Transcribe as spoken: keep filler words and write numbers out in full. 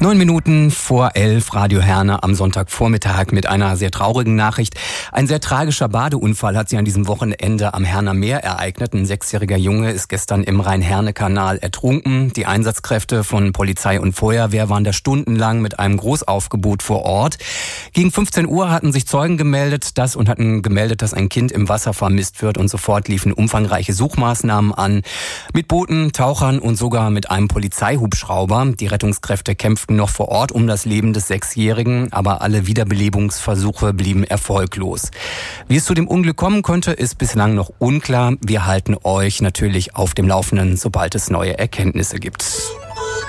Neun Minuten vor elf, Radio Herne am Sonntagvormittag mit einer sehr traurigen Nachricht. Ein sehr tragischer Badeunfall hat sich an diesem Wochenende am Herner Meer ereignet. Ein sechsjähriger Junge ist gestern im Rhein-Herne-Kanal ertrunken. Die Einsatzkräfte von Polizei und Feuerwehr waren da stundenlang mit einem Großaufgebot vor Ort. Gegen fünfzehn Uhr hatten sich Zeugen gemeldet, dass und hatten gemeldet, dass ein Kind im Wasser vermisst wird, und sofort liefen umfangreiche Suchmaßnahmen an. Mit Booten, Tauchern und sogar mit einem Polizeihubschrauber. Die Rettungskräfte kämpften noch vor Ort um das Leben des Sechsjährigen, aber alle Wiederbelebungsversuche blieben erfolglos. Wie es zu dem Unglück kommen konnte, ist bislang noch unklar. Wir halten euch natürlich auf dem Laufenden, sobald es neue Erkenntnisse gibt.